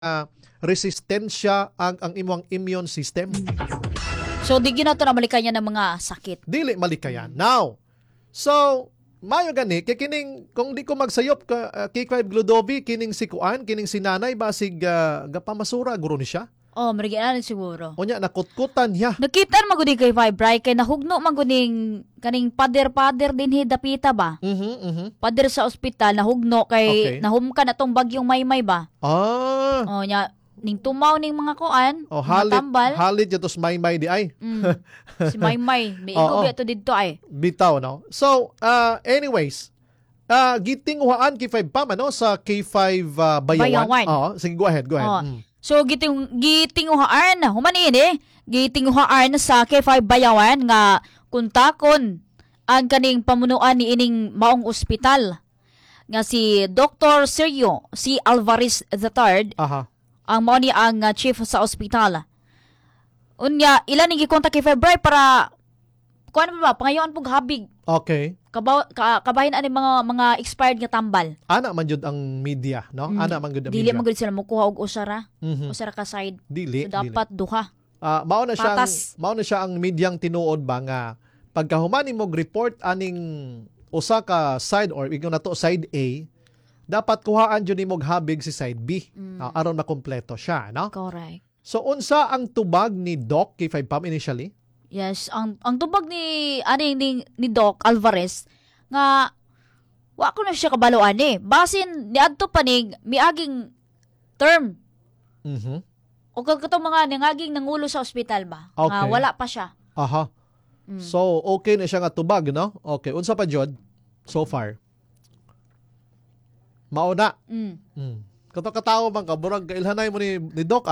resistensya ang imong immune system. So, di ginato na malikayan ng mga sakit. Dili malikayan. Now, so, mayo gani, kining, kung di ko magsayop, K5 Gludovi, kining si Kuan, kining si Nanay, basig gapamasura, guro ni siya. Oh, marigyan siguro. O niya, nakutkutan niya. Nakita man gud kay Vibray kay nahugno man gud kaning pader din dapita ba? Pader sa ospital nahugno kay nahumkan atong bagyong Maymay ba? Ah. Oh, nya ning tumaw ning mga kuan, halit, tambal. halit yatos Maymay di ay. Si Maymay, may igo ato didto ay. Bitaw, no? So, anyways, gitinguhaan K5 pa man, no? Sa K5 Bayawan. Oo, sige, go ahead. So, gitinguhaan, humanin gitinguhaan sa K5 Bayawan nga kuntakon ang kaning pamunuan ni ining maong ospital nga si Dr. Sergio C. Alvarez III. Ang mao ni ang chief sa ospital. Unya, ilan ning gikontak kay February para kuan ba pangayoan pug habig. Okay. Kabahin ani mga expired nga tambal. Ana man jud ang media, no? Ana man jud ang dili media. man gud sila mokuha og usara. Usara ka side. Dili. So, dapat duha. Mao na siya ang medyang tinuod ba nga pagkahumani mo report aning usa ka side or igno nato side A, dapat kuhaan jud nimog habig si side B. Aron makompleto siya, no? Correct. So unsa ang tubag ni Doc K5 Pam initially? Yes, ang tubag ni Doc Alvarez nga wa ko na siya kabaloan basin niadto pa ning miaging term. O katong mga nangaging nangulo sa ospital ba? Nga wala pa siya. So okay na siya nga tubag, no? Okay, unsa pa jud so far? Mauna. Kato katawo man ka burag kailhanay mo ni Doc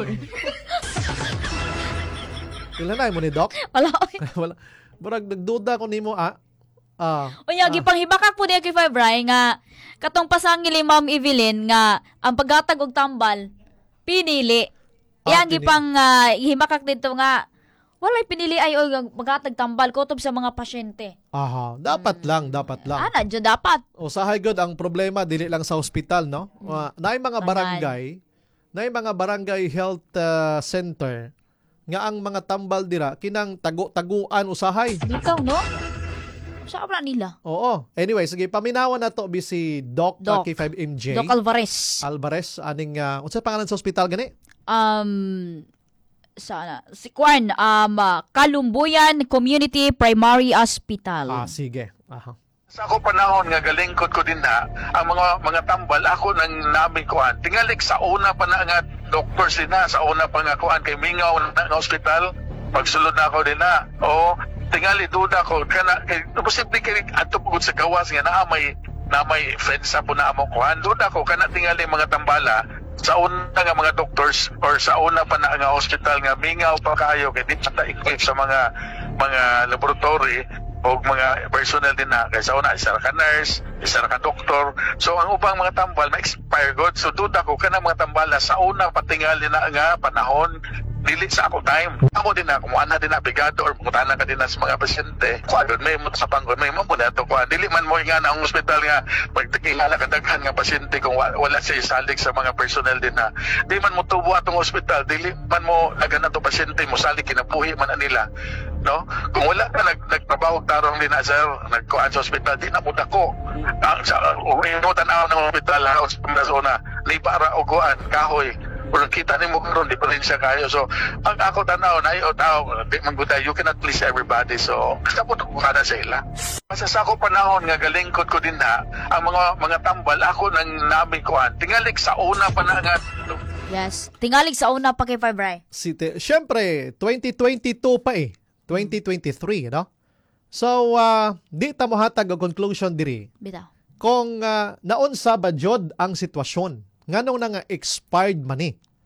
Ilhanay mo ni Doc? Wala. Burag nagduda ko nimo Unya gipanghibakak po niya kay Febray nga katong pasangili Ma'am Evelyn nga ang paggatag og tambal pinili. Yang gipang himakak dito nga walay pinili ay magatag tambal kutob sa mga pasyente. Dapat lang. Ana jud dapat. Usahay gud ang problema dili lang sa ospital, no? Naay mga barangay health center nga ang mga tambal dira kinang taguan usahay. Bitaw, no? Sa abra nila. Oo. Anyway, sige paminawan na to si Doc K5MJ. Doc Alvarez. Aning unsa pangalan sa ospital gani? Si Kwan, Kalumbuyan Community Primary Hospital. Sige. Sa ako panahon nga galingkod ko din ang mga tambal ako nang namin kuan. Tingalik sa una pa na nga doktor sila sa una pa nga kuan kay mingaw na ospital. Pagsulod na ako din tingali duda ko kana kay posible kay adto pugod sa gawas nga na may friends sa puna amo kuan. Duda ko kana tingali mga tambala sa una nga mga doctors or sa una pa na nga hospital nga mingaw pa kayo kay di pa equip sa mga laboratory o mga personnel din kay sa una isa ka nurse, isa ka doktor. So ang ubang mga tambal ma-expire god. So duda ko kana mga tambala sa una patingali na nga panahon dili sa ako time. Ako din kumuana din bigado or mutana ka din sa mga pasyente. Kuan may sa panggon may mo na to kuan. Dili man mo nga na ang ospital nga pagtikilala ka daghan nga pasyente kung wala siya isalig sa mga personnel din di man mo tubo atong ospital, dili man mo nagana to pasyente mo salig kinabuhi man nila. No? Kung wala ka nagtrabaho tarong din sir, nagkuan sa ospital, di na mo dako. Ang sa tanaw ng ospital sa zona ni para og kuan kahoy. Pero kita nimo karon di pa rin siya kayo. So ang ako tanaw na di man gud you cannot please everybody. So basta po kada sa ila. Sa ako panahon nga galingkod ko din ang mga tambal ako nang namin kuan. Tingalik sa una pa na nga. Yes, tingalik sa una pa kay Febray. Siyempre 2022 pa 2023, no? So di ta mo hatag og conclusion diri. Bitaw. Kung naunsa ba jud ang sitwasyon nganong na nga expired man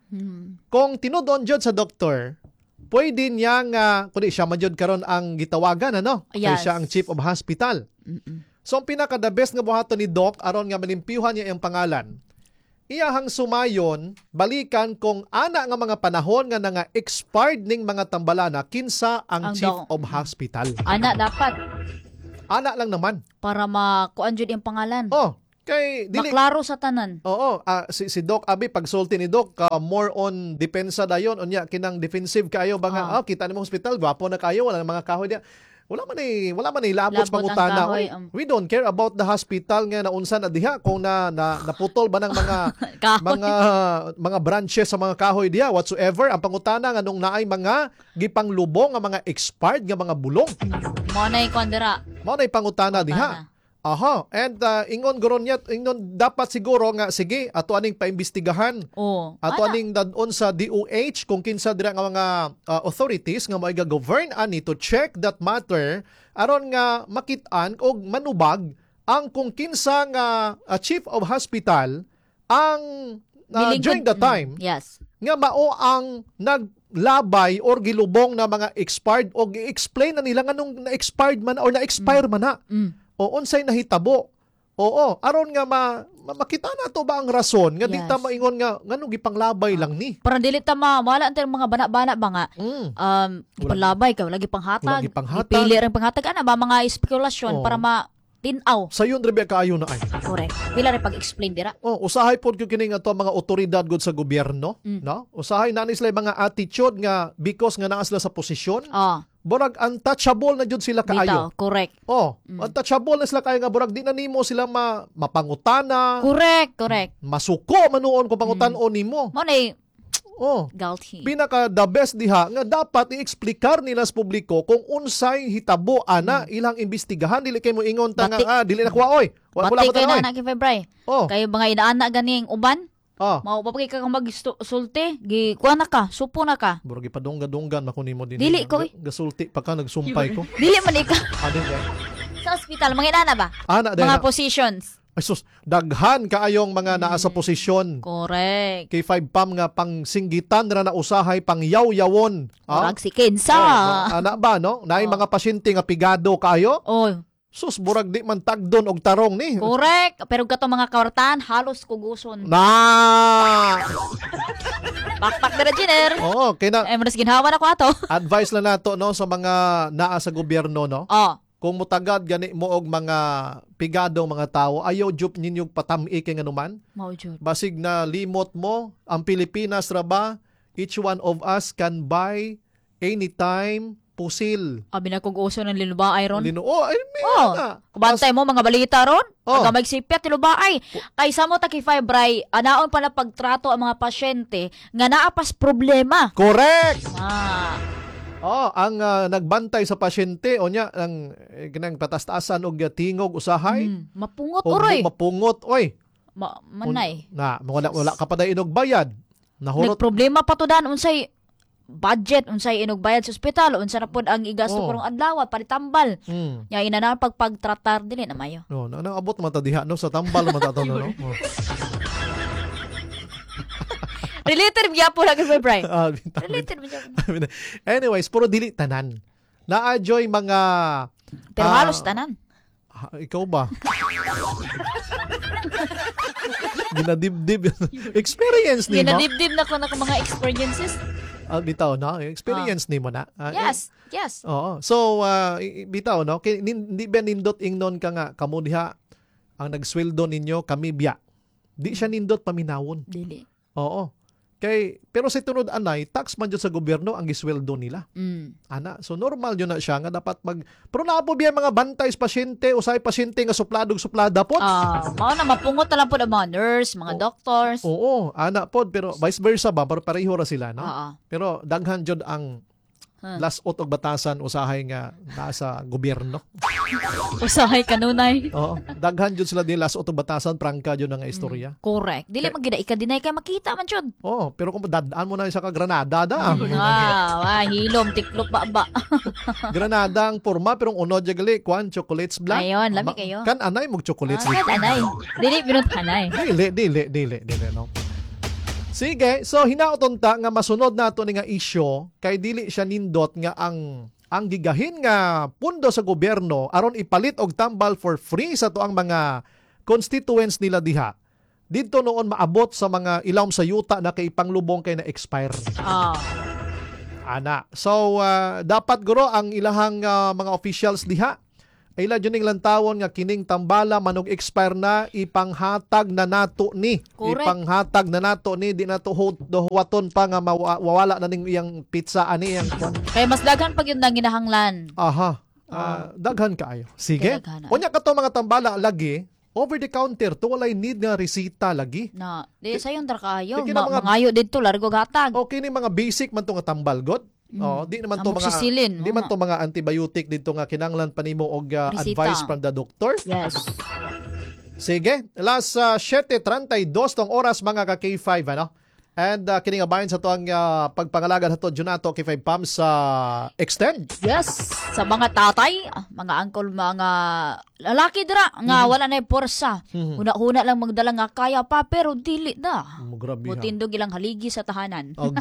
Kung tinudon jud sa doktor, pwede niya nga kundi siya man jud karon ang gitawagan kay siya ang chief of hospital. So ang pinaka the best nga buhaton ni Doc aron nga malimpyuhan niya ang pangalan. Iyahang sumayon balikan kung ana nga mga panahon nga nga expired ning mga tambalana kinsa ang chief of hospital. Ana dapat. Ana lang naman para makuan jud ang pangalan. Kay dili Maklaro sa tanan. Oo, si Doc Abi pagsulti ni Doc more on depensa dayon unya kinang defensive kayo ba nga kita nimo hospital gwapo na kayo wala nang mga kahoy dia. Wala man labot sa Labot ang pangutana. kahoy, We don't care about the hospital nga naunsa na diha kung naputol ba ng mga Kahoy. mga branches sa mga kahoy diha whatsoever. Ang pangutana nga nung naay mga gipanglubong nga mga expired nga mga bulong. Mo na ikondera. Mao na pangutana diha. Aha, and ingon dapat siguro nga sige ato aning paimbestigahan. Ato aning dadon sa DOH kung kinsa dira nga mga authorities nga mao govern ani to check that matter aron nga makit-an og manubag ang kung kinsa nga chief of hospital ang during the time Yes. nga mao ang naglabay or gilubong na mga expired o gi-explain na nila nga nung na-expired man or na-expire man na. O unsay nahitabo. Oo, aron nga makita na to ba ang rason nga di ta maingon nga nganong gipanglabay lang ni. Para dili ta wala ang mga bana-bana ba nga. Gipanglabay ka, wala gipanghatag. Ipili rin panghatag ana ba mga espekulasyon para tinaw. Sayon rebi kaayo na ay. Correct. Pila rin pag-explain dira. Usahay pod kyo kining ato mga otoridad gud sa gobyerno, no? Usahay na sila mga attitude nga because nga naa sila sa posisyon. Burag untouchable na jud sila kaayo. Bitaw, correct. Untouchable na sila kaayo nga burag di na nimo sila mapangutana. Correct. Masuko manuon ko pangutan-on nimo. Mo na guilty. Pinaka the best diha nga dapat i-explikar nila sa publiko kung unsay hitabo ana ilang imbestigahan dili kay mo ingon ta nga dili na kuha oy. Wala Batay ko kay ta na kay Febray. Kayo mga inaana ganing uban? Mao pa ka magsulti, kuha na ka, supo na ka. Burag ipadungga-dunggan makunimo din. Dili ko gasulti pagka nagsumpay ko. Dili man ika. Ano ba? Sa ospital mga inaana ba? Mga positions. Ay sus, daghan kaayong mga naa sa posisyon. Correct. Kay 5 pam nga pang singgitan ra na usahay pang yaw-yawon. Burag si Kensa. Ana ba no? Naay mga pasyente nga pigado kaayo? Sus, burag di man tagdon og tarong ni. Correct. Pero gato mga kawartahan, halos kuguson. Pakpak dira Jenner. Kay na. Mas ginhawa na ko ato. Advice lang nato no sa mga naa sa gobyerno no. Kung mutagad gani mo og mga pigadong mga tao, ayaw jup ninyo patami kay nganuman. Basig na limot mo ang Pilipinas ra ba? Each one of us can buy anytime pusil. Abi na kog uso ng linubaay ron. Kubantay mo mga balita ron. Aga magsipyat linubaay. Kaysa mo ta kay Febray, anaon pa na pagtrato ang mga pasyente nga naa pas problema. Correct. Ang nagbantay sa pasyente onya ang kanang patastasan og tingog usahay. Mapungot oy. Mapungot oy. Manay. Wala ka pa day inog bayad. Nagproblema pa to dan unsay budget unsay inugbayad sa ospital unsa na pod ang igasto karong adlaw palitambal nya ina na pagtratar dili na mayo nang abot man ta diha no sa tambal man ta no related biya po lagi Febray related biya anyways puro dili tanan na-enjoy mga pero halos tanan ikaw ba ginadibdib experience ni mo ginadibdib na ko mga experiences bitaw no experience ni mo na yes oo so bitaw no hindi ba nindot ingnon ka nga kamo diha ang nagsweldo ninyo kami biya di siya nindot paminawon dili pero sa tunod anay tax man jud sa gobyerno ang gisweldo nila ana so normal yun na siya nga dapat pero na po biya mga bantay sa pasyente usay pasyente nga suplada po mao na mapungot na lang po ang mga nurse mga doctors ana pod pero vice versa ba pero pareho ra sila no pero daghan jud ang last out og batasan usahay nga nasa gobyerno usahay kanunay daghan jud sila di last out og batasan prangka jud nga istorya correct dili man gid ikadinay kay makita man jud pero kung dadaan mo na sa Granada hilom tiklop ba Granada ang porma pero unod gali kwan chocolates black ayon lami kayo kan anay mog chocolates anay dili binut hanay dili no. Sige, so hinaoton ta nga masunod nato ni nga isyu kay dili siya nindot nga ang gigahin nga pundo sa gobyerno aron ipalit og tambal for free sa tuang mga constituents nila diha. Didto noon maabot sa mga ilawom sa yuta na kay panglubong kay na expire. Ana. So dapat guro ang ilahang mga officials diha ay ila ning lantawon nga kining tambala manog expire na ipanghatag na nato ni. Correct. Ipanghatag na nato ni di nato huwaton pa nga mawala na ning iyang pizza ani iyang kwan. Kaya mas daghan pag yun ang ginahanglan. Aha. Daghan kaayo. Sige. Daghan. Unya kato mga tambala lagi over the counter to walay need nga resita lagi. Na, di sayon tra kayo. Di kina mga- Mangayo dito largo gatag. Okay ni mga basic man to nga tambal god. Di naman to mga Amoxicillin, di man to mga antibiotic dito nga kinanglan pa nimo og Resita. advice from the doctor. Yes. Sige, last 7:32 tong oras mga ka K5 ano. And kini nga bahin sa to ang pagpangalaga nato Junato K5 Pam sa Extend. Yes. Sa mga tatay, mga angkol, mga lalaki dira nga wala na porsa. Huna-huna lang magdala nga kaya pa pero dili da. Grabe ha. Mutindog ilang haligi sa tahanan. Oh,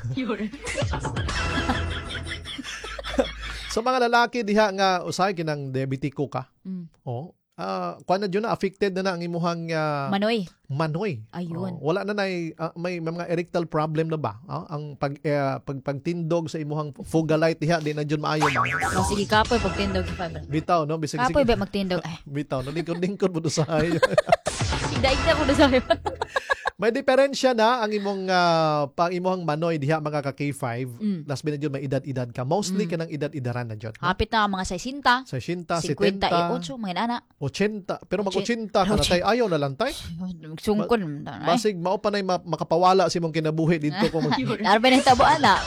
sa mga lalaki diha nga usahay kinang diabetiko ka. Oh. Kuan na dyan na affected na ang imuhang Manoy. manoy. Ayun. Wala na may mga erectile problem na ba? Ang pagtindog sa imuhang fugalite diha di na dyan maayo. O sige kapoy pagtindog sa fiber. Bitaw no bisag Kapoy ba magtindog? Ay, bitaw no lingkod mo do sa ayo. igda-igda ko na sa'yo. May diferensya na ang imong pang imong manoy diha mga ka K5. Last minute yun may edad-edad ka. Mostly kanang edad-edaran na dyan. Hapit na ang mga 60, 60, 58, 70, mga inana. 80. Pero mag-80 ka na tay ayaw na lang tay. Sungkon. Basig mao pa nay makapawala si mong kinabuhi dito kung Narba na tabo ana.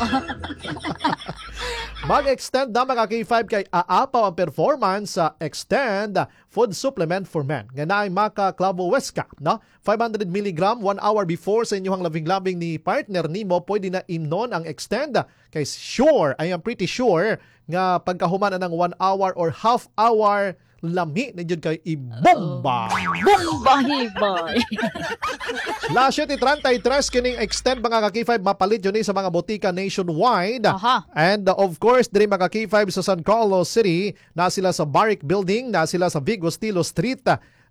mag-extend na mga K5 kay aapaw ang performance sa Extend Food Supplement for Men. Nga naay maka Clavo Huesca, no? 500 mg 1 hour before sa inyong labing-labing ni partner nimo pwede na imnon ang Extend. Kay sure, I am pretty sure nga pagkahuman na ng 1 hour or half hour lami na dyan kay ibomba. Bomba hibay. Last 7:33 kining Extend mga ka-K5 mapalit yun sa mga botika nationwide. Aha. And of course, diri mga ka-K5 sa San Carlos City, na sila sa Barrick Building, na sila sa Vigo Stilo Street,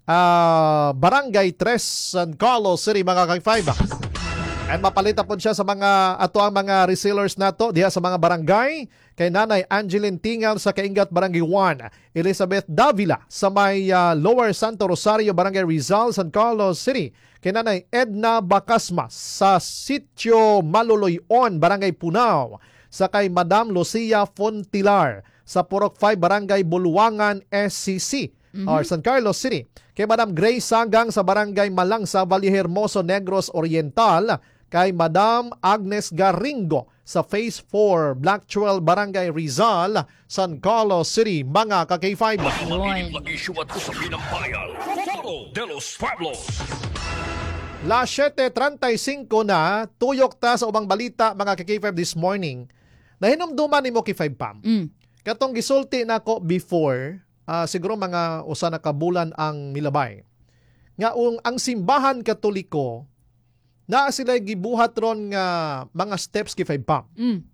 Barangay 3, San Carlos City mga ka-K5. And mapalita po siya sa mga ato ang mga resellers nato diha sa mga barangay kay Nanay Angeline Tingal sa Kaingat Barangay 1, Elizabeth Davila sa may Lower Santo Rosario Barangay Rizal, San Carlos City, kay Nanay Edna Bacasmas sa Sitio Maluloyon Barangay Punao, sa kay Madam Lucia Fontilar sa Purok 5 Barangay Buluwangan SCC or San Carlos City, kay Madam Grace Sagang sa Barangay Malangsa, Vallehermoso Negros Oriental, kay Madam Agnes Garingo sa Phase 4 Black 12 Barangay Rizal, San Carlos City, mga ka-K5. Pag-isyuat ko sa pinambayan, Foro de los Pueblos. Last 7:35 na, tuyok ta sa ubang balita mga ka-K5 this morning. Nahinumduman ni mo K5 Pam. Katong gisulti na ko before, siguro mga usa na kabulan ang milabay. Nga ang simbahan Katoliko, na sila gibuhat ron nga mga steps K5 Pam.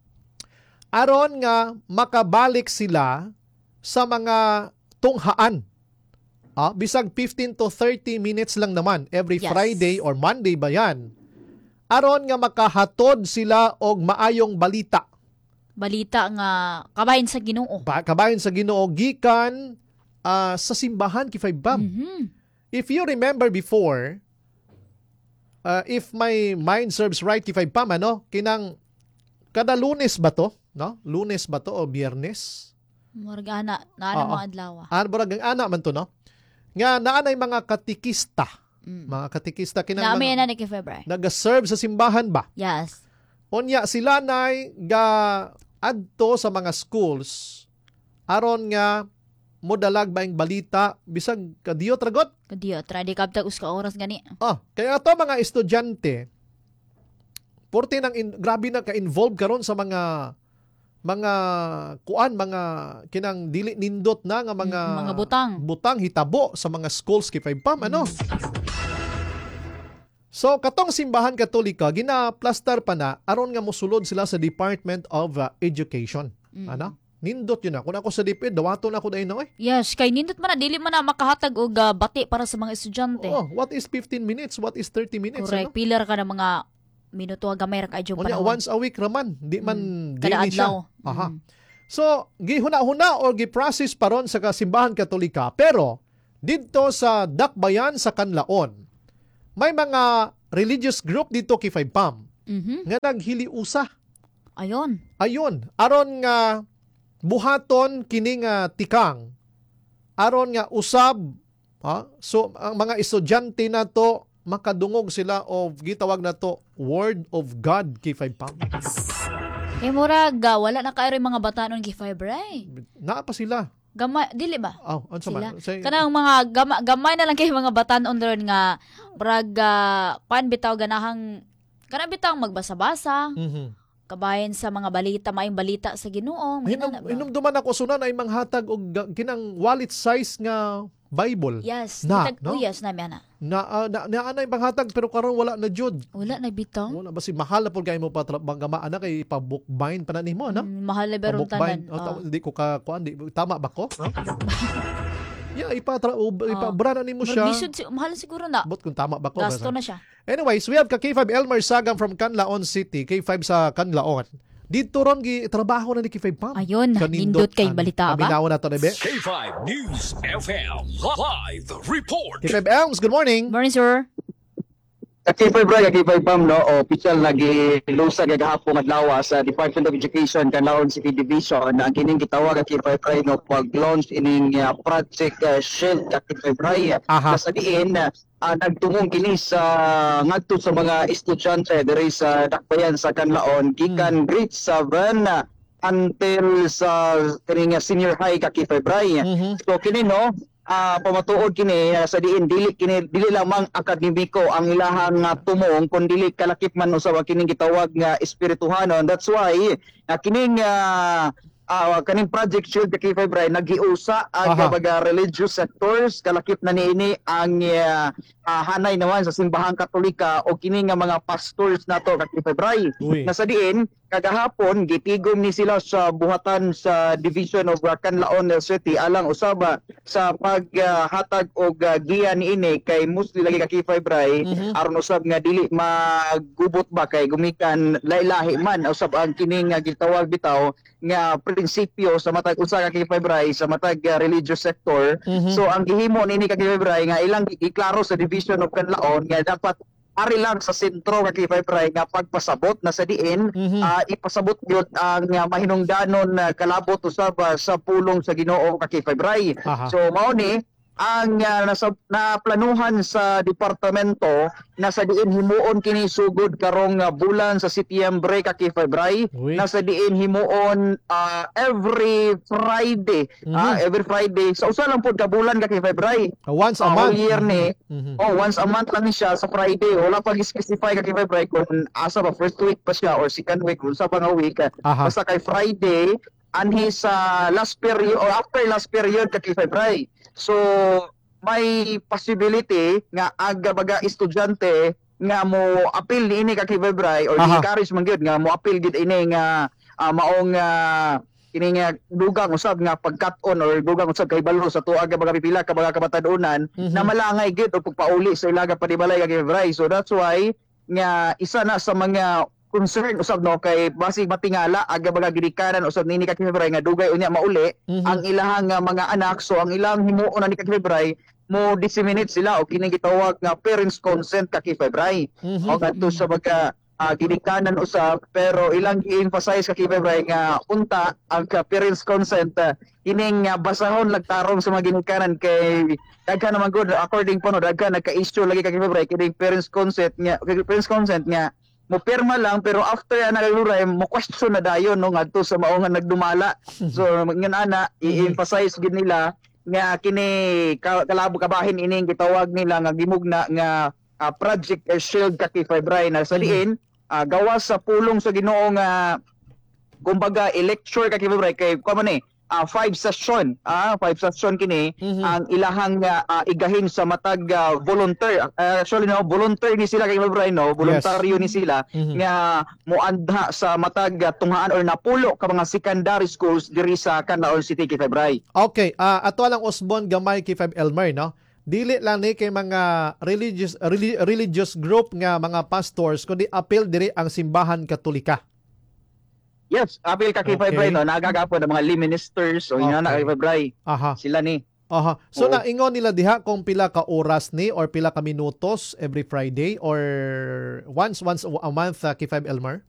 Aron nga makabalik sila sa mga tunghaan. Bisag 15 to 30 minutes lang naman every Yes. Friday or Monday ba yan. Aron nga makahatod sila og maayong balita. Balita nga kabahin sa Ginoo. Kabahin sa Ginoo gikan sa simbahan K5 Pam. If you remember before, if my mind serves right, K5 Pam, kinang kada Lunes ba to? No? Lunes ba to o Biyernes? Morgana, naano Oo. mga adlaw. Baragang ana man to, no? Nga naanay mga katikista. Mga katikista kinang Naami mga, na ni February. nag-serve sa simbahan ba? Yes. Unya sila nay ga adto sa mga schools aron nga modalag baing balita bisag kadiyo tragot. Kadiyo, tradi kaptag uska oras gani. Kaya to mga estudyante porte nang grabe na ka-involve karon sa mga kinang dili nindot na nga mga butang hitabo sa mga schools K5 Pam So katong simbahan Katolika gina-plaster pa na aron nga mosulod sila sa Department of Education. Nindot yun na. Kung ako sa DepEd, dawaton ako na ino Yes, kay nindot man na dili man na makahatag og bati para sa mga estudyante. What is 15 minutes? What is 30 minutes? Correct. Pilar ka ng mga minuto gamay ra kay Unya, panahon. once a week raman. Di man kada daily siya. adlaw. So, gihuna-huna o giprocess paron sa kasimbahan Katolika. Pero, dito sa Dakbayan sa Kanlaon, may mga religious group dito kay Pam nga naghiliusa. Ayon. Ayon, aron nga buhaton kini nga tikang. Aron nga usab, so ang mga estudyante na to, makadungog sila o gitawag na to Word of God kay Pam. Murag, wala na kayo rin mga batanon kay Fiber ay. Naa pa sila. Gamay, dili ba? Ano Sila. man? Say, Kanang mga gamay na lang kay mga batanon doon nga brag pan bitaw ganahang kanang bitaw magbasa-basa. Kabayan sa mga balita, maayong balita sa Ginoo. Hinumduman ako sunan ay manghatag og kinang wallet size nga Bible. Yes, na, no? Yes na miana. Naanay manghatag pero karon wala na jud. Wala na bitaw. Wala basi mahal na pud kay mo pa gamaan na kay pa-bookbind pa na nimo na. Mahal na beron tanan. Hindi ko ka kuan di tama ba ko? Yeah, ipabra na nimo siya. Mahal siguro na. Bot kung tama ba ko. Gasto na siya. Anyways, we have ka K5 Elmer Sagam from Canlaon City, K5 sa Canlaon. Dito ron trabaho na ni K5 Pam. Ayun, nindot kay balita ba? Paminaw na to, Nebe. K5 News FM Live Report. K5 Elms, good morning. Morning, sir. Kipay Bra, kipay Pam, no, official nagilusa gagahapon adlaw sa Department of Education Canlaon City Division na kining gitawag kipay Bra no pag-launch ining project Shield kipay Bra. Sa diin nagtumong kini sa ngadto sa mga estudyante diri sa Dakbayan sa Canlaon gikan grade 7 until sa kining senior high kipay Bra. So kini no pamatuod kini sa diin dili lamang akademiko ang ilahang tumong kun dili kalakip man usab kining gitawag nga espirituhanon. That's why kining kaning project Shield kay February nagiusa ang mga religious sectors kalakip na niini ang hanay naman sa simbahang Katolika o kini nga mga pastors nato kay February. Nasa diin kagahapon gitigom ni sila sa buhatan sa Division of Canlaon City alang usaba sa paghatag og giya niini kay mostly lagi kay February aron usab nga dili magubot ba kay gumikan lahi-lahi man usab ang kining nga gitawag bitaw nga prinsipyo sa matag usa ka kay February sa matag religious sector. So ang gihimo nini kay February nga ilang iklaro sa Division of Canlaon nga dapat ari lang sa sentro kay February nga pagpasabot na sa diin ipasabot gyud ang mahinungdanon kalabot usab sa pulong sa Ginoo kay February. So mao ni ang naplanuhan sa departamento nasa diin himuon kini sugod karong bulan sa Setyembre kay February. Nasa diin himuon every Friday every Friday sa usa lang pud ka bulan kay February. Once a month. Year ni once a month lang siya sa Friday. Wala pa specify kay February kung asa ba first week pa siya or second week kung sa nga week. Basta kay Friday anhi sa last period or after last period kay February. So may possibility nga aga baga estudyante nga mo appeal niini kay February or encourage man gyud nga mo appeal gid ini nga maong kini nga dugang usab nga pagkat-on or dugang usab kay balo sa tuwa aga baga pipila ka baga kabatadunan na malangay gid og pagpauli sa ilaga panibalay kay February. So that's why nga isa na sa mga concern usab no kay basig matingala aga baga gidikanan usab nini kay February nga dugay unya mauli ang ilahang mga anak. So ang ilang himuon ni kay February mo disseminate sila o kining gitawag nga parents consent kay February o kadto sa baga gidikanan usab pero ilang i-emphasize kay February nga unta ang parents consent kining basahon lagtarong sa mga ginikanan kay daghan naman good according po no daghan nagka-issue lagi kay February kining parents consent nga mo pirma lang pero after nagaluray mo question na dayon no ngadto sa mao nga nagdumala. So ngin ana i-emphasize gid nila nga kini kalabo kabahin ining gitawag nila nga gimugna nga project Shield kay February na sa diin gawas sa pulong sa Ginoo nga kumbaga i-lecture kay February kay kumo ni 5 session kini ang ilahang igahin sa matag volunteer. Actually no volunteer ni sila kay February no voluntaryo ni sila nga moandha sa matag tunghaan or napulo ka mga secondary schools diri sa Canlaon City kay February. Okay, ato lang usbon gamay kay Feb Elmer no. Dili lang ni kay mga religious group nga mga pastors kundi appeal diri ang simbahan Katolika. Yes, apil ka kay Okay. Febray no, nagagapon ang mga lay ministers o ina na Okay. kay Febray. Aha. Sila ni. Aha. So Oo. naingon nila diha kung pila ka oras ni or pila ka minutos every Friday or once a month K5 Elmer?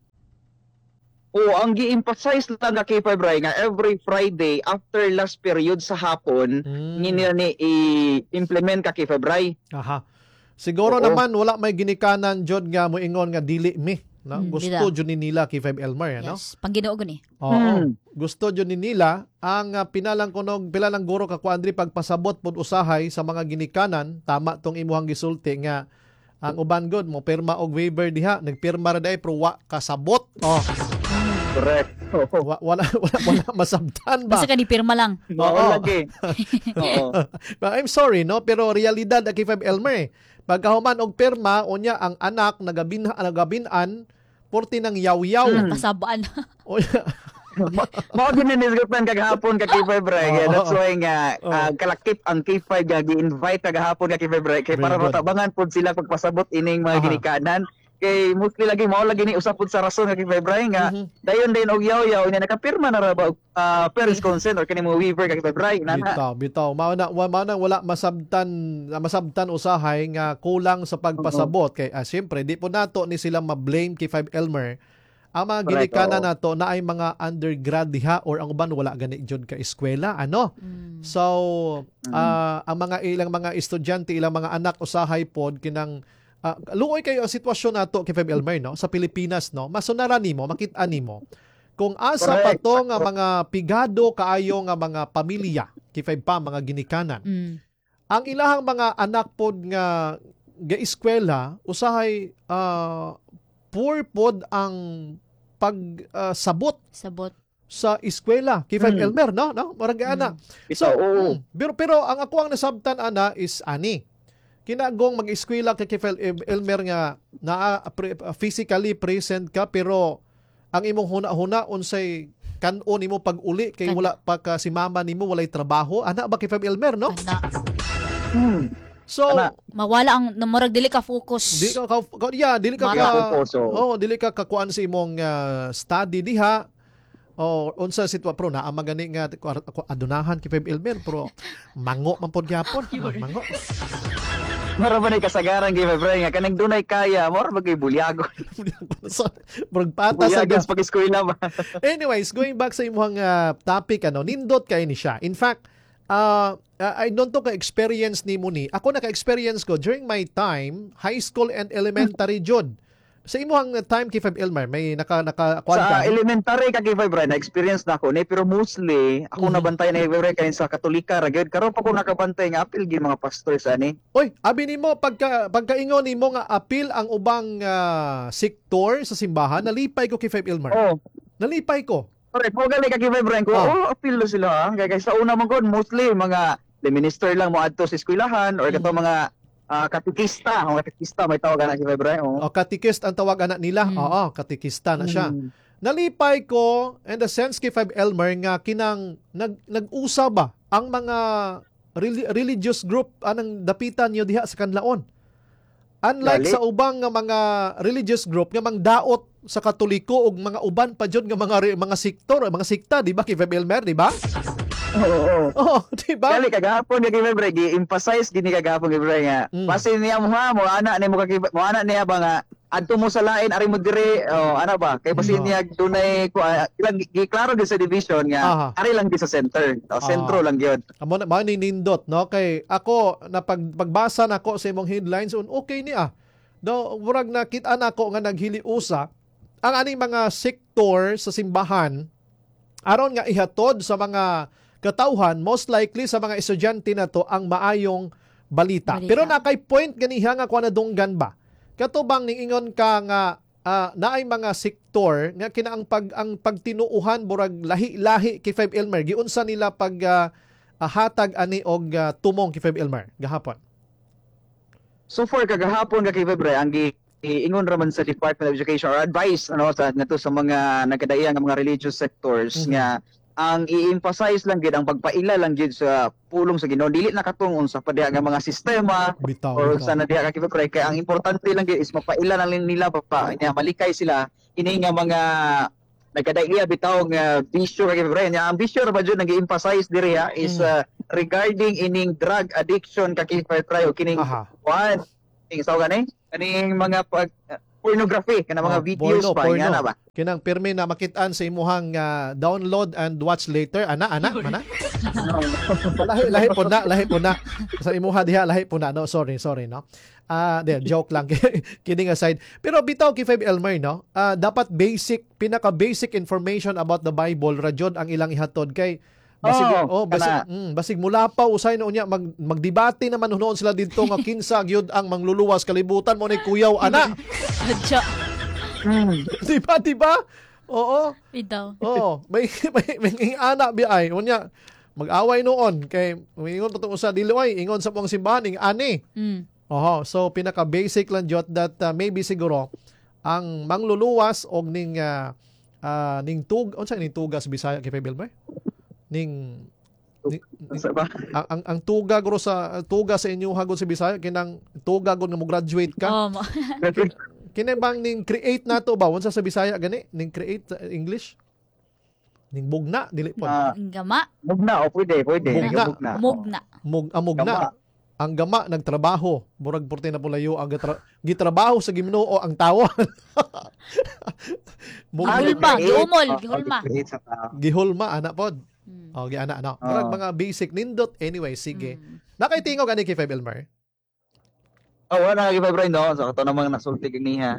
O ang gi-emphasize lang ka kay Febray nga every Friday after last period sa hapon, nila ni i-implement ka kay Febray. Aha. Siguro Oo. naman wala may ginikanan jud nga moingon nga dili mi. No? Gusto dila. jud ni nila K5 Elmer, no? Yes, pangginoo ni. Oo. Gusto jud ni nila ang pinalang kunog pila lang guro ka kuandri pagpasabot pud usahay sa mga ginikanan, tama tong imuhang gisulti nga ang uban god mo pirma og waiver diha, nagpirma ra day pero wa kasabot. Oh, Correct. wala masabtan ba? Basta ka ni pirma lang. Oo lagi. Oo. I'm sorry no, pero realidad ang K5 Elmer. Pagkahuman og pirma unya ang anak nagabinan porti ng yaw-yaw. Pasabaan. O, Mao din ni nisgutan kagahapon ka kay Febray. Oo. That's why nga Oo. kalakip ang K5 nga gi-invite kagahapon ka kay Febray kay para Very good. matabangan pud sila pagpasabot ining mga Aha. ginikanan. Kay mostly lagi mao lagi ni usapod sa rason nga kay Febray nga dayon din og yaw-yaw ina nakapirma na ra ba og, parents consent or kani mo waiver ka kay Febray nana. Bitaw. Mao na wala masabtan usahay nga kulang sa pagpasabot kay siyempre di po nato ni sila ma-blame kay 5 Elmer. Ang mga Correct, ginikanan oo. nato na ay mga undergrad diha or ang uban wala gani jud ka eskwela ano. So ang mga ilang mga estudyante ilang mga anak usahay pod kinang luoy kayo ang sitwasyon nato kay 5 Elmer no sa Pilipinas no. Masunaran nimo, makit-an nimo kung asa pa Correct. to nga mga pigado kaayo nga mga pamilya kay 5 pa mga ginikanan. Ang ilahang mga anak pod nga gaeskwela usahay poor pod ang pagsabot Sabot. sa eskwela kay 5 Elmer no murag ana. So, oo. Pero ang ako ang nasabtan ana is ani. Kinagong mag-eskwela kay 5 Elmer nga physically present ka pero ang imong huna-huna unsay kanon nimo pag-uli kay wala pa ka si mama nimo walay trabaho ana ba kay 5 Elmer no? Ana. So Ana. Mawala ang namurag dili ka focus. dili ka dili ka dili ka kakuan sa imong study diha. Unsa sitwa pro na ang magani nga ako adunahan kay 5 Elmer pero mango man pod gyapon. Mango. Mara ba ni kasagaran kay Febray nga kanang dunay kaya mora ba kay bulyago. So, murag patas sa Bulyago sa pag-eskwela ba. Anyways, going back sa imong topic nindot kay ni siya. In fact, I don't know ka experience ni mo ni. Ako naka-experience ko during my time, high school and elementary jud. Sa imong time kay 5 Elmer, may naka Sa elementary ka kay Febray na experience na ako ni pero mostly ako nabantay na kay Febray kanin sa Katolika ra gyud karon pa ko nakabantay nga apil gyud mga pastor sa ani. Oy, abi nimo pagkaingon nimo nga apil ang ubang sektor sa simbahan, nalipay ko kay 5 Elmer. Oh. Nalipay ko. Correct. Mo gali ka kay Febray ko. Apil na sila ha. Kay sa una man gud mostly mga the minister lang mo adto sa eskwelahan or kato mga katikista, may tawag na si Febray. O katikist ang tawag anak nila. Oo, katikista na siya. Nalipay ko in the sense kay 5 Elmer nga kinang nag-usa ba ang mga religious group anang dapitan niyo diha sa kanlaon. Unlike sa ubang nga mga religious group nga mangdaot sa Katoliko ug mga uban pa jud nga mga sektor, mga sikta, di ba kay 5 Elmer, di ba? Oo. Oh, di ba? Kali kagahapon kay Febray gi-emphasize gini kagahapon kay Febray nga. Pasin niya mo ana ni mo niya ba nga adto mo sa lain ari mo dire ano ba kay pasin niya dunay ilang giklaro gyud sa division nga ari lang gyud sa center. Sentro lang gyud. Amo na ni nindot no kay ako na pagbasa nako sa imong headlines okay ni do murag nakita nako nga naghiliusa ang aning mga sektor sa simbahan aron nga ihatod sa mga katawhan, most likely sa mga estudyante na to ang maayong balita. Pero nakay point ganiha nga kuan nadunggan ba? Katubang ningingon ka nga naay mga sektor nga kinaang ang pagtinuuhan burag lahi-lahi kay 5 Elmer giunsa nila pag hatag ani og tumong kay 5 Elmer gahapon. So far kagahapon kay Febray ang ingon raman sa Department of Education or advice sa nato sa mga nagkadaiya nga mga religious sectors nga ang i-emphasize lang gid ang pagpaila lang gid sa pulong sa Ginoo dili na katong sa padiha nga mga sistema or sa nadiha ka kay kay ang importante lang gid is mapaila lang nila pa niya malikay sila ini nga mga nagkadaiya bitaw nga bisyo kay Febray. Ang bisyo ra ba jud nag-emphasize diri ha is regarding ining drug addiction kay Febray o kining Aha. one ing sa gani kaning mga pornography kana mga videos pa nga na ba. Kinang pirmi na makitaan sa imuhang download and watch later. Ana, mana? lahi po na. Sa imuha diha, lahi po na. No, sorry, no. Joke lang. Kidding aside. Pero bitaw kay Feb Elmer, no? Dapat pinaka-basic information about the Bible, radyod ang ilang ihatod kay basig mula pa usay no unya magdebate naman noon sila didto nga kinsa gyud ang mangluluwas kalibutan mo ni kuyaw ana. Adya. Diba? Oo. Bitaw. Oo, may ana bi ay unya mag-away noon kay ingon patong usa dili ay ingon sa pong simbahan ing ani. Oho, so pinaka basic lang jot that maybe siguro ang mangluluwas og ning unsa ning tugas Bisaya kay Bill ning ang tuga guro sa tuga sa inyo hagod sa Bisaya kinang tuga gud nga mo graduate ka. Kini bang ning create nato ba unsa sa Bisaya gani ning create English ning mugna dili po. Gama. Mugna o pwede. Mugna. Mugna. Ang gama nagtrabaho murag porte na pulayo ang gitrabaho sa Ginoo ang tawa. Gihulma ana pod. Ana no. Murag mga basic nindot anyway sige. Nakaitingog ani kay Feb Elmer. Wala kay Febray no. So ato namang nasulti niya.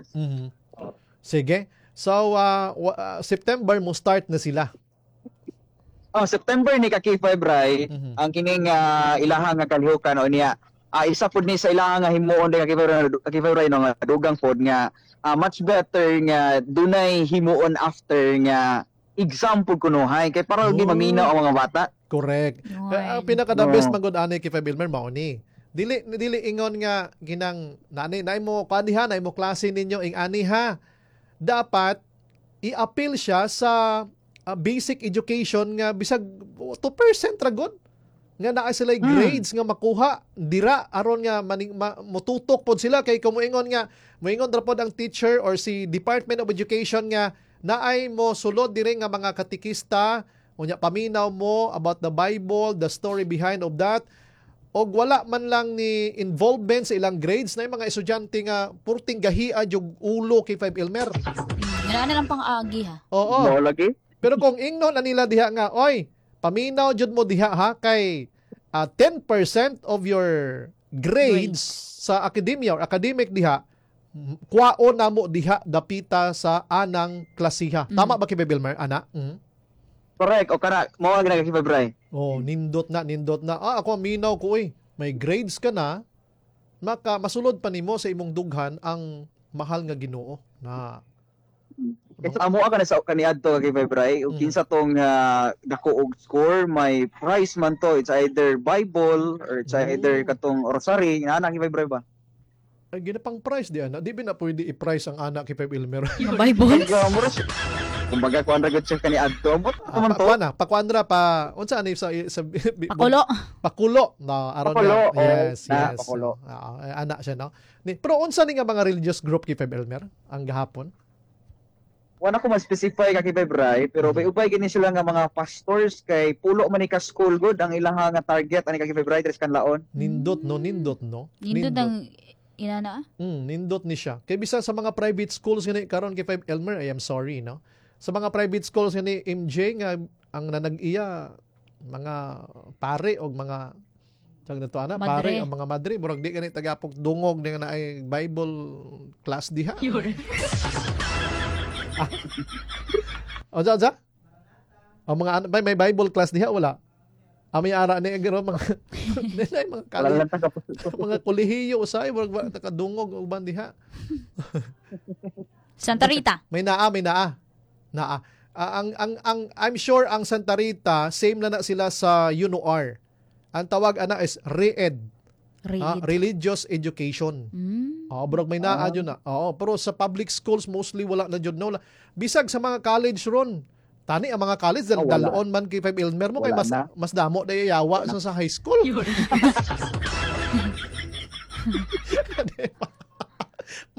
Sige. So September mo start na sila. September ni kay Febray ang kining ilahang nga kalihukan o niya. Isa pud ni sa ilahang nga himuon kay Febray no nga dugang pod nga much better nga dunay himuon after nga example kunuhay kay para di maminaw ang mga bata. Correct. Ang pinaka the best magud ani kay Feb Elmer mao ni. Dili ingon nga ginang nay mo kaniha nay mo klase ninyo ing ani ha. Dapat i-appeal siya sa basic education nga bisag 2% ra gud nga naa sila grades nga makuha dira aron nga mututok pod sila kay kung moingon ra pod ang teacher or si Department of Education nga naay mo sulod diri nga mga katikista unya paminaw mo about the Bible, the story behind of that. Og wala man lang ni involvement sa ilang grades na yung mga estudyante nga purting gahia yung ulo kay Feb Elmer. Yan na lang pang-agi ha. Oo. No lagi. Pero kung ingnon na nila diha nga, oy, paminaw jud mo diha ha kay 10% of your grades sa academia or academic diha kuwaon na mo diha dapita sa anang klasiha. Tama ba kay Feb Elmer, ana? Correct. O kana mo ang kay Febray. Nindot na. Ako minaw ko may grades ka na, masulod pa nimo sa imong dughan ang mahal nga Ginoo na Ito amo ka na sa kaniadto kay Febray ug kinsa tong dako og score may prize man to, it's either Bible or it's either katong rosary ana kay Febray ba. Ay ginapang price di ana. Di ba na pwede i-price ang anak kay Feb Elmer? Bible. Kumbaga kuan ra gud siya kaniadto mo man to. Pakuandra pa unsa ani sa Pakulo. No, aron Pakulo. Yes. Pakulo. Anak siya no. Pero unsa ni nga mga religious group kay Feb Elmer ang gahapon? Wala ko ma-specify kay Febray pero ubay gini sila nga mga pastors kay pulo man ni ka school good ang ilang nga target ani kay Febray tres kan laon. Nindot no. Nindot ang inana. Nindot ni siya. Kay bisa sa mga private schools gani karon kay Feb Elmer, I am sorry no. Sa mga private schools ni MJ nga ang nanag-iya mga pare og mga pare ang mga madre murag di gani tagapok dungog nga naay Bible class diha. Oza? Ang mga may Bible class diha wala. May ara ni garo mga mga kolehiyo usay murag takadungog og bandiha. Santa Rita. May naa. Ang I'm sure ang Santa Rita same na sila sa UNOR. Ang tawag ana is religious education. Brog may naa jud na. Pero sa public schools mostly wala na jud no. Bisag sa mga college ron. Tani ang mga college daloon man kay Feb Elmer mo kay mas damo day yawa sa high school.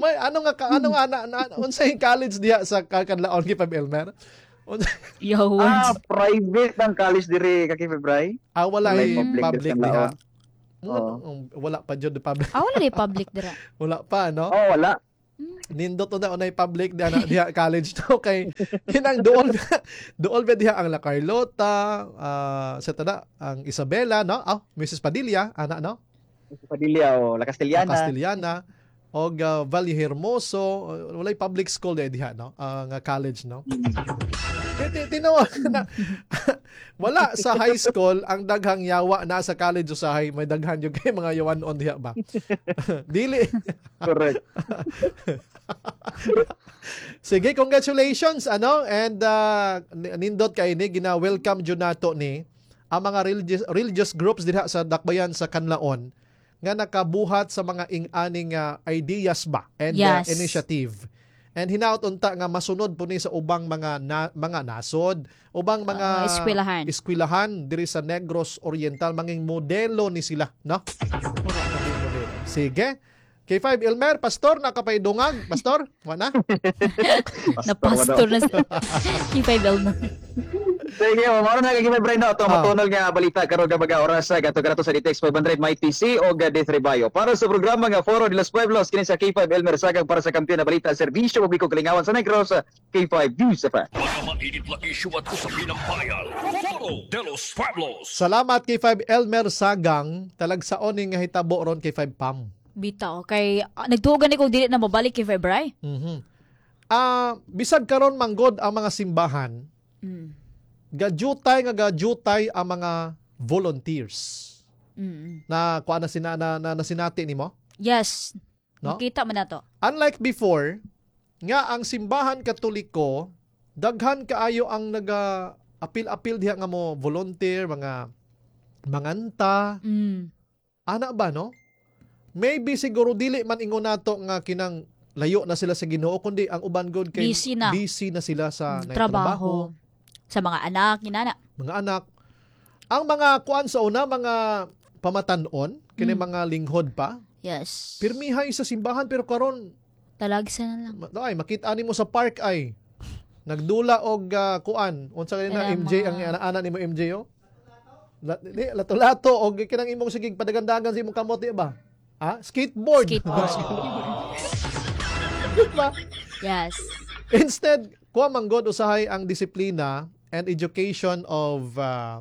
May ano nga unsay college diha sa Kanlaon K5 Elmer? Yawan. Private ang college diri ka Kifay Bray. Wala Walay public diha. Oo. Wala pa jud public. Wala rin public dira. Wala pa no? Wala. Nindot na unay public diha college to kay kinang dool ba diha ang La Carlota, sa tada ang Isabela no? Mrs. Padilla ana no? Padilla o La Castellana. Og Valle Hermoso, walay public school diha no? Ang college no. Tinawag na wala sa high school ang daghang yawa na sa college usahay may daghan jud kay mga yawan on diha ba. Dili. Correct. Sige, congratulations and nindot kay ni gina-welcome jud nato ni ang mga religious groups diha sa dakbayan sa Kanlaon nga nakabuhat sa mga ing-aning ideas ba and initiative. And hinaut unta nga masunod po ni sa ubang mga nasod, ubang mga eskwelahan diri sa Negros Oriental manging modelo ni sila, no? Sige. K5 Elmer, pastor nakapaidungag, pastor? Wala? Na pastor na sa K5 Elmer. Sige, mao na kay Kifay Bray no to matunol nga balita karon nga mga oras gato sa DTX 500 may TC o D3 Bayo. Para sa programa nga Foro de los Pueblos kini sa K5 Elmer Sagang para sa kampiyon na balita serbisyo publiko kalingawan sa Negros K5 News pa. Mga mainit na issue at usapin ng bayan. Foro de los Pueblos. Salamat K5 Elmer Sagang talagsaon ning nga hitabo ron K5 Pam. Bitaw kay nagtuogan ni kog dili na mabalik kay Febray. Bisag karon manggod ang mga simbahan. Gajutay ang mga volunteers. Na kuan na sinati nimo? Yes. No? Nakita man nato. Unlike before, nga ang simbahan Katoliko daghan kaayo ang naga-apil diha nga mo volunteer, mga manganta. Ana ba no? Maybe siguro dili man ingon nato nga kinang layo na sila sa Ginoo kundi ang uban god kay busy na sila sa trabaho. Sa mga anak, inana. Mga anak. Ang mga kuan sa una, mga pamatanon, kini mga linghod pa. Yes. Pirmihay sa simbahan pero karon talagsa na lang. Ay, makita nimo sa park ay. Nagdula og kuan. Unsa kanina MJ ang ana nimo MJ o? Lato-lato og kinang imong sigig padagandagan sa imong kamot ba? Skateboard. Diba? Yes. Instead, kuha manggod usahay ang disiplina and education of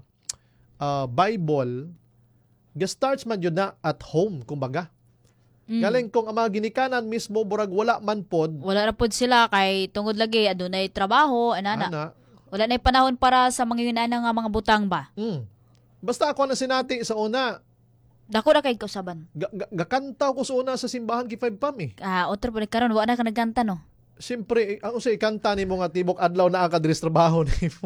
Bible, starts man yun na at home, kumbaga. Galing kung ang mga ginikanan mismo, burag wala man pod. Wala na pod sila kay tungod lagi, adunay trabaho, anana. Wala na panahon para sa mga yunana nga mga butang ba. Basta ako na sinati sa una. Dako na kay kausaban. Gakanta ko sa una sa simbahan K5 Pam eh. Otro po karon wala na ka nagkanta no. Siyempre, ang usay kanta ni mo nga tibok adlaw na ka diri trabaho nimo.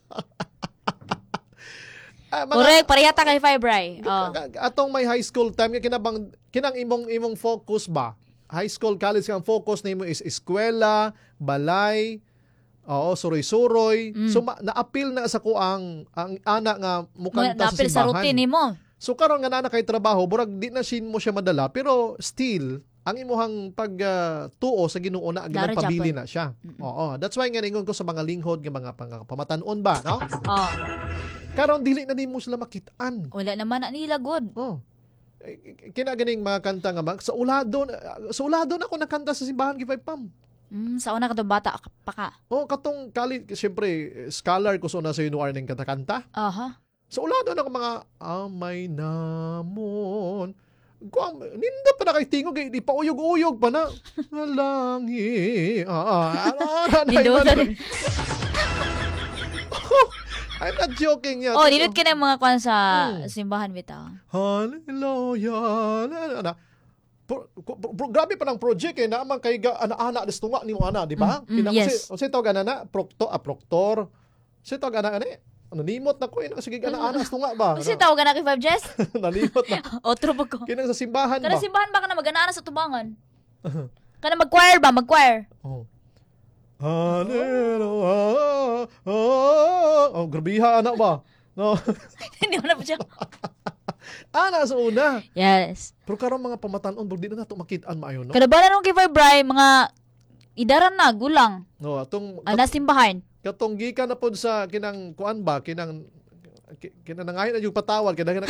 Correct, parehata kay Fibray. Atong may high school time kinang imong focus ba? High school, college kang focus nimo is eskwela, balay, suroy-suroy. So na-appeal na sa ko ang ana nga mukanta sa simbahan. Na-appeal sa routine nimo. So karon nga na kay trabaho, burag di na mo siya madala pero still ang imuhang pagtuo sa Ginoo na ginagpabili na siya. That's why nga ningon ko sa mga linghod nga mga pamatanon ba, no? Karon dili na nimo sila makitaan. Wala naman na nila god. Kinaganing mga kanta nga sa uladon ako nakanta sa simbahan K5 Pam. Sa una ka bata pa ka. Katong kali syempre scholar ko so na sa UNR ning kanta-kanta. Sa uladon ako mga amay namon. Ninda pa na kay tingog di pa uyog-uyog pa na. Nalangi. I'm not joking yan. Dinot ka na mga kwan sa simbahan bitaw. Hallelujah. Grabe pa ng project naman kay ana-ana des tunga nimo ana, di ba? Yes. Kasi tawag ana proctor. Kasi tawag ana nanimot na ko sige ana-ana des tunga ba? Kasi tawag ana kay 5 Jess? Nanimot na. Otro ba ko? Kinang sa simbahan ba? Kana simbahan ba kana mag-ana sa tubangan? Kana mag-choir ba? Mag-choir. Hallelujah. Grabiha anak ba? No. Hindi mo na po siya. Nasa una. Yes. Pero karon mga pamatanon, di na nato makitaan maayo, no? Kada ba na nung kay Febray, mga idaran na, gulang. No, atong Simbahan. katong gikan na pod sa kinang kuan ba, kinang nangayon na yung patawad, kinang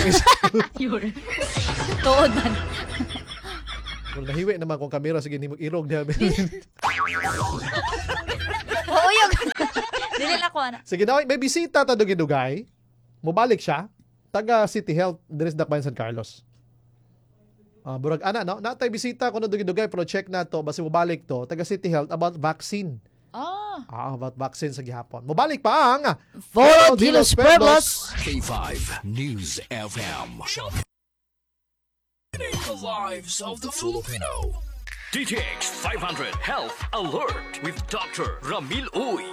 Tuod man. Kung nahiwi naman kung kamera, sige, ni mag-irog niya. Uyog. Dili na ko ana. Sige na, may bisita ta dugay. Mubalik siya. Taga City Health, Dres Dakbayan, San Carlos. Burag ana, no? Natay bisita ko na dugay, pero check na to, basi mubalik to. Taga City Health about vaccine. About vaccine sa gihapon. Mubalik pa ang Foro de los Pueblos. K5 News FM. The lives of the Filipino. DTX 500 Health Alert with Dr. Ramil Uy.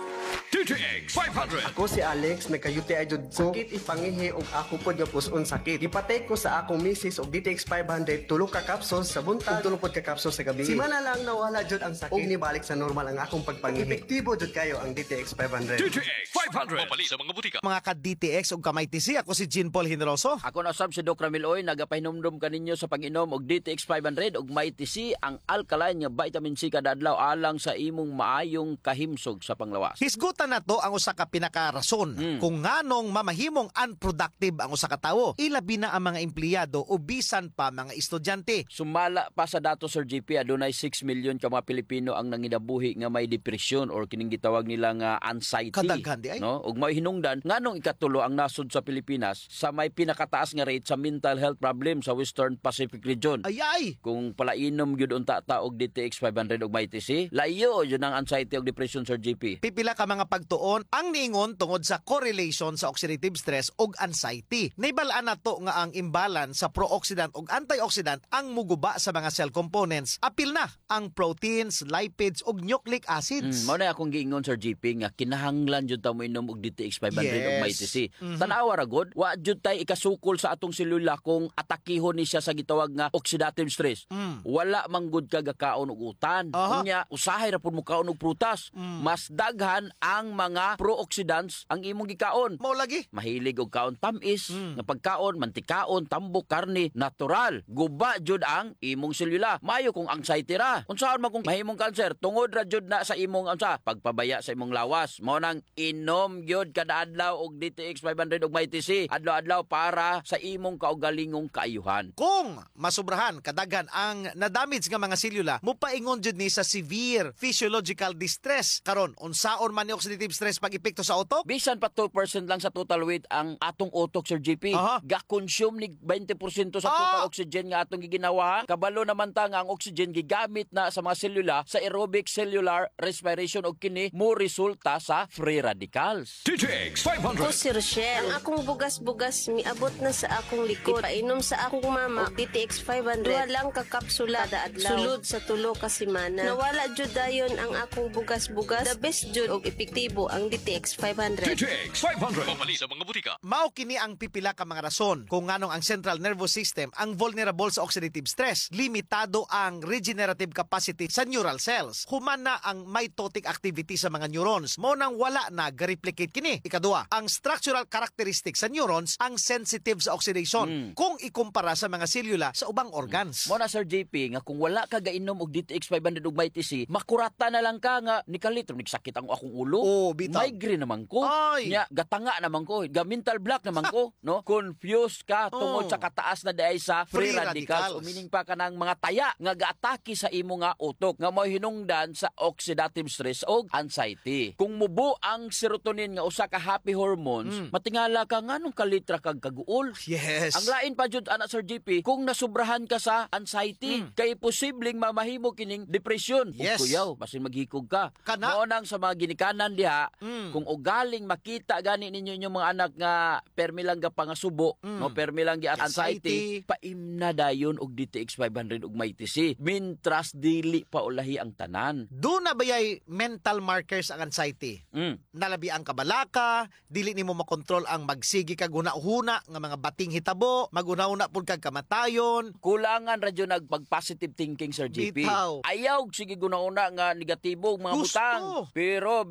DTX 500. Ako si Alex, nagka-UTI jud ko. Sakit ipangihi og ako pod nga puson sakit. Gipatay ko sa akong misis og DTX 500 tulo ka capsules sa buntag, tulo pod ka capsules sa gabi. Simana lang nawala jud ang sakit. Og nibalik sa normal ang akong pagpangihi. Epektibo jud kayo ang DTX 500. DTX 500. Mabali sa mga butika. Mga ka-DTX o kamay TC, ako si Jean Paul Hinroso. Ako na sab si Doc Ramil Oy, nagapahinomdom kaninyo sa pag-inom og DTX 500 ug may TC ang alkaline nga vitamin C kada adlaw alang sa imong maayong kahimsog sa panglawas. Hisgutan na to ang usa ka pinaka-rason kung nganong mamahimong unproductive ang usa ka tawo. Ilabi na ang mga empleyado o bisan pa mga estudyante. Sumala pa sa datos Sir JP, adunay 6 million ka mga Pilipino ang nanginabuhi nga may depresyon or kining gitawag nila nga anxiety. Kadaghan di ay. No? Ug may hinungdan nganong ikatulo ang nasod sa Pilipinas sa may pinakataas nga rate sa mental health problem sa Western Pacific region. Ay. Kung palainom gyud unta ta og DTX 500 og may TC, layo yun ang anxiety og depression Sir JP. Pipila ka mga pagtuon ang niingon tungod sa correlation sa oxidative stress ug anxiety. Naibalaan na to nga ang imbalance sa pro-oxidant ug antioxidant ang muguba sa mga cell components. Apil na ang proteins, lipids ug nucleic acids. Mao na akong giingon Sir JP nga kinahanglan jud ta mo inom og DTX 500 og may TC. Tanawa ra gud, wa jud tay ikasukol sa atong selula kung atakihon ni siya sa gitawag nga oxidative stress. Wala man gud ka gakaon og utan. Unya usahay ra pud mo kaon og prutas. Mas daghan ang mga pro-oxidants ang imong gikaon. Mao lagi. Mahilig og kaon tamis, nga pagkaon, mantikaon, tambok, karne, natural. Guba jud ang imong selula. Mayo kung anxiety ra. Unsaon man kung mahimong cancer, tungod ra jud na sa imong pagpabaya sa imong lawas. Mao nang inom gyud kada adlaw og DTX 500 og may TC adlaw-adlaw para sa imong kaugalingong kaayuhan. Kung masubrahan kadaghan ang na-damage nga mga selula, mupaingon jud ni sa severe physiological distress. Karon unsaon man ni oxidative stress pag epekto sa utok? Bisan pa 2% lang sa total weight ang atong utok Sir JP. Ga-consume ni 20% sa total oxygen nga atong giginawa. Kabalo naman ta nga ang oxygen gigamit na sa mga selula sa aerobic cellular respiration og kini mo resulta sa free radicals. DTX Ako 500. si Rochelle. Ang akong bugas-bugas miabot na sa akong likod. Painom sa akong mama og DTX 500. Duha lang ka kapsula kada adlaw. Sulod sa tulo ka semana. Nawala jud dayon ang akong bugas-bugas. The best jud og epektibo ang DTX 500. DTX 500. Mabali sa mga butika. Mao kini ang pipila ka mga rason kung nganong ang central nervous system ang vulnerable sa oxidative stress. Limitado ang regenerative capacity sa neural cells. Humana ang mitotic activity sa mga neurons. Mao nang wala na ga-replicate kini. Ikaduha, ang structural characteristics sa neurons ang sensitive sa oxidation kung ikumpara sa mga selula sa ubang organs. Mo na Sir JP nga kung wala ka gainom og DTX 500 og may TC, makurata na lang ka nga ni kalitro nigsakit ang akong ulo. Bitaw. Migraine naman ko. Ay. Nya gatanga naman ko. Mental block naman ko, no? Confused ka tungod sa kataas na dai sa free radicals. O meaning pa kanang mga taya nga gaatake sa imo nga utok nga mao hinungdan sa oxidative stress o anxiety. Kung mubo ang serotonin nga usa ka happy hormones, matingala ka nganong kalitra kag kaguol. Yes. Ang lain pa jud ana Sir JP, kung nasubrahan ka sa anxiety, kay posibleng mamahimo kining depression. Yes. Kuyaw, basin maghikog ka. Kana? Mao nang sa mga ginikanan diha, kung ugaling makita gani ninyo inyong mga anak nga permi lang ga pangasubo, no, permi lang gi anxiety, paimna dayon og DTX 500 og may TC. Mintras dili pa ulahi ang tanan. Do na bayay mental markers ang anxiety? Nalabi ang kabalaka, dili nimo makontrol ang magsigi kag huna-huna nga mga bating hitabo, maguna-una pud kag kamatayon. Kulangan radyo nagpag-positive thinking Sir JP. Bitaw. Ayaw sige guna-una nga negatibo mga Gusto. butang. Pero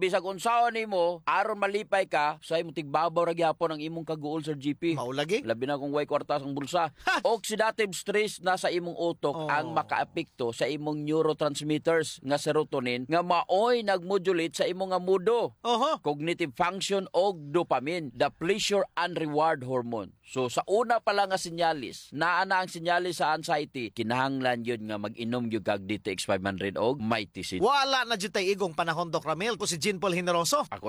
bisag unsaon nimo aron malipay ka sa imong tigbabaw ra gyapon ang imong kaguol Sir GP. Maulagi. Labi na kung way kwarta ang bulsa. Oxidative stress na sa imong utok ang makaapekto sa imong neurotransmitters nga serotonin nga maoy nagmodulate sa imong nga mudo, cognitive function o dopamine, the pleasure and reward hormone. So sa una pa lang nga sinyalis, naa na ang sinyalis sa anxiety, kinahanglan yun nga mag-inom yung kag DTX 500 og Mighty Seed. Wala na jud tay igong panahon Doc Ramil ko si Jean Paul Generoso.